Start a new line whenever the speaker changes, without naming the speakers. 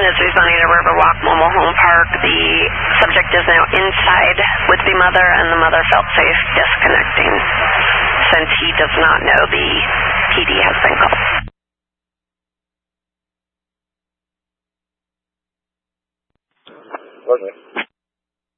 is rezoning to Riverwalk Mobile Home Park. The subject is now inside with the mother, and the mother felt safe disconnecting since he does not know the PD has been called.
Okay.